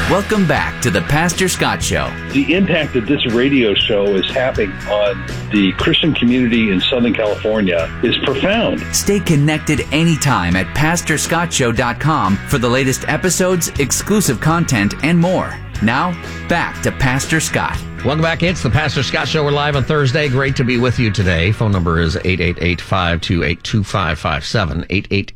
Welcome back to the Pastor Scott Show. The impact that this radio show is having on the Christian community in Southern California is profound. Stay connected anytime at PastorScottShow.com for the latest episodes, exclusive content, and more. Now, back to Pastor Scott. Welcome back. It's the Pastor Scott Show. We're live on Thursday. Great to be with you today. Phone number is 888-528-2557.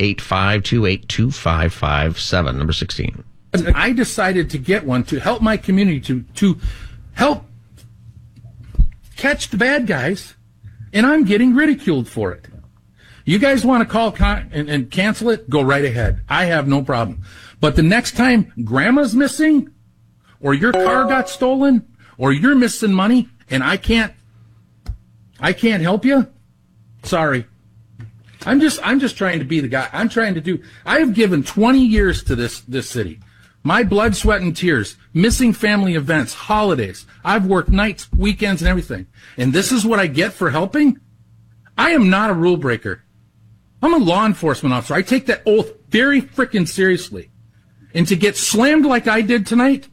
888-528-2557. Number 16. I decided to get one to help my community, to help catch the bad guys, and I'm getting ridiculed for it. You guys want to call and cancel it? Go right ahead. I have no problem. But the next time grandma's missing, or your car got stolen, or you're missing money, and I can't help you, sorry. I'm just trying to be the guy. I have given 20 years to this city. My blood, sweat, and tears, missing family events, holidays. I've worked nights, weekends, and everything. And this is what I get for helping? I am not a rule breaker. I'm a law enforcement officer. I take that oath very frickin' seriously. And to get slammed like I did tonight,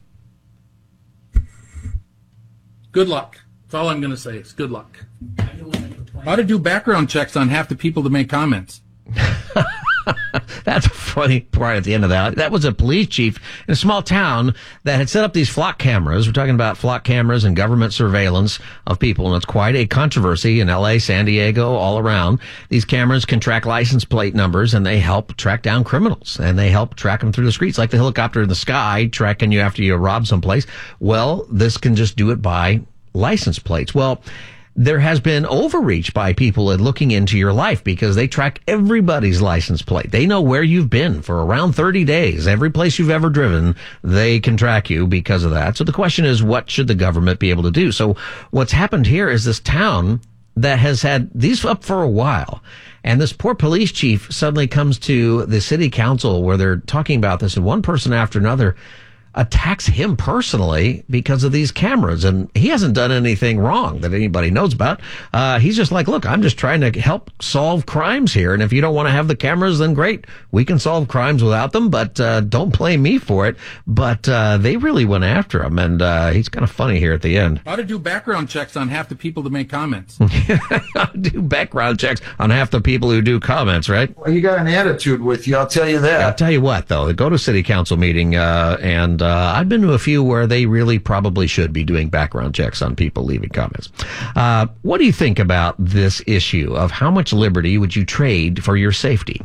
good luck. That's all I'm going to say is good luck. Ought to do background checks on half the people that make comments. That's a funny part at the end of that. That was a police chief in a small town that had set up these flock cameras. We're talking about flock cameras and government surveillance of people, and it's quite a controversy in L.A., San Diego, all around. These cameras can track license plate numbers, and they help track down criminals, and they help track them through the streets, like the helicopter in the sky tracking you after you rob someplace. Well, this can just do it by license plates. Well, there has been overreach by people in looking into your life because they track everybody's license plate. They know where you've been for around 30 days. Every place you've ever driven, they can track you because of that. So the question is, what should the government be able to do? So what's happened here is this town that has had these up for a while, and this poor police chief suddenly comes to the city council where they're talking about this, and one person after another attacks him personally because of these cameras. And he hasn't done anything wrong that anybody knows about. He's just like, look, I'm just trying to help solve crimes here. And if you don't want to have the cameras, then great. We can solve crimes without them, but don't blame me for it. But they really went after him. And he's kind of funny here at the end. Ought to do background checks on half the people that make comments. Do background checks on half the people who do comments, right? Well, you got an attitude with you, I'll tell you that. I'll tell you what, though. Go to city council meeting, and I've been to a few where they really probably should be doing background checks on people leaving comments. What do you think about this issue of how much liberty would you trade for your safety?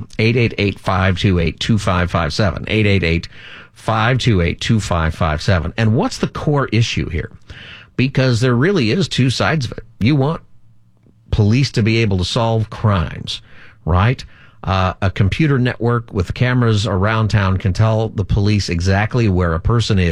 888-528-2557. 888-528-2557. And what's the core issue here? Because there really is two sides of it. You want police to be able to solve crimes, right? A computer network with cameras around town can tell the police exactly where a person is